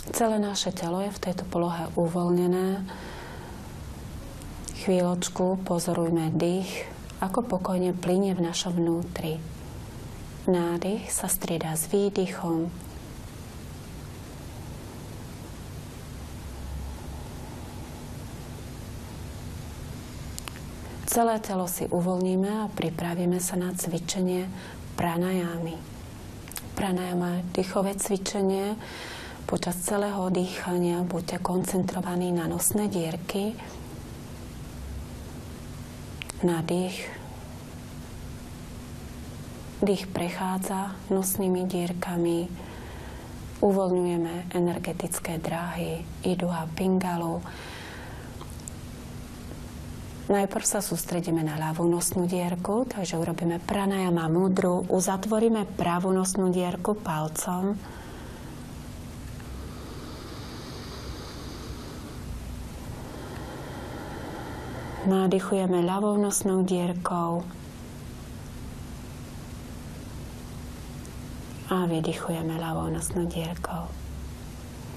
Celé naše telo je v tejto polohe uvoľnené. Chvíľočku pozorujme dých, ako pokojne plynie v našom vnútri. Nádych sa strieda s výdychom. Celé telo si uvoľníme a pripravíme sa na cvičenie pranajámy. Pranajama je dýchové cvičenie. Počas celého dýchania buďte koncentrovaní na nosné dierky. Nádych. Dých prechádza nosnými dierkami. Uvoľňujeme energetické dráhy Idu a Pingalu. Najprv sa sústredíme na ľavú nosnú dierku, takže urobíme pranajama mudru. Uzatvoríme pravú nosnú dierku palcom. Nádychujeme ľavou nosnou dierkou a vydychujeme ľavou nosnou dierkou.